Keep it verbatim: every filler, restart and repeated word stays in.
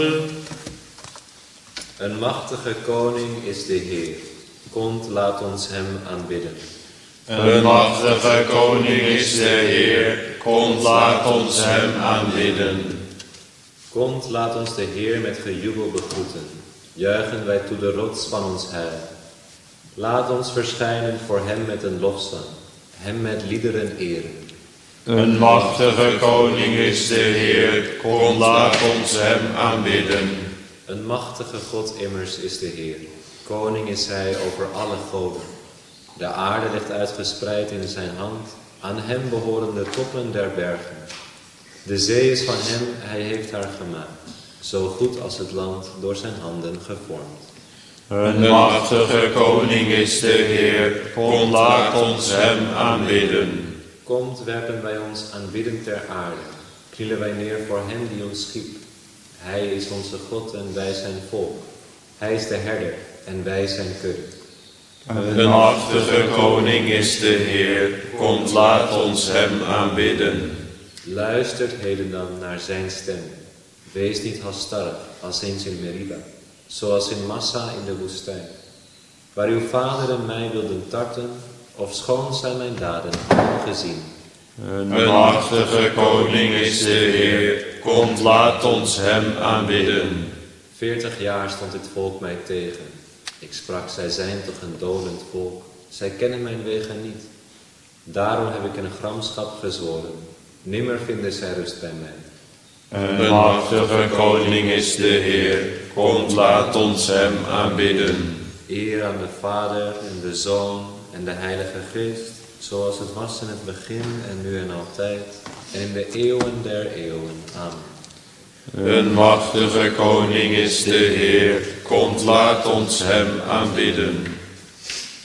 Een machtige koning is de Heer. Komt, laat ons hem aanbidden. Een machtige koning is de Heer. Komt, laat ons hem aanbidden. Komt, laat ons de Heer met gejubel begroeten. Juichen wij toe de rots van ons heil. Laat ons verschijnen voor hem met een lofzang. Hem met liederen eren. Een machtige koning is de Heer. Komt, laat ons hem aanbidden. Een machtige God immers is de Heer. Koning is hij over alle goden. De aarde ligt uitgespreid in zijn hand. Aan hem behoren de toppen der bergen. De zee is van hem, hij heeft haar gemaakt. Zo goed als het land door zijn handen gevormd. Een machtige koning is de Heer. Kom, laat ons hem aanbidden. Komt, werpen wij ons aanbiddend ter aarde. Knielen wij neer voor hem die ons schiep. Hij is onze God en wij zijn volk. Hij is de herder en wij zijn kudde. Een machtige koning is de Heer. Komt, laat ons hem aanbidden. Luistert heden dan naar zijn stem. Wees niet halsstarrig als eens in Meriba, zoals in Massa in de woestijn. Waar uw vader en mij wilden tarten, ofschoon zijn mijn daden ongezien. Een machtige koning is de Heer. Komt, laat ons hem aanbidden. Veertig jaar stond dit volk mij tegen. Ik sprak, zij zijn toch een dolend volk. Zij kennen mijn wegen niet. Daarom heb ik een gramschap gezworen. Nimmer vinden zij rust bij mij. Een machtige koning is de Heer. Komt, laat ons hem aanbidden. Eer aan de Vader en de Zoon en de Heilige Geest, zoals het was in het begin en nu en altijd, en in de eeuwen der eeuwen. Amen. Een machtige koning is de Heer. Komt, laat ons hem aanbidden.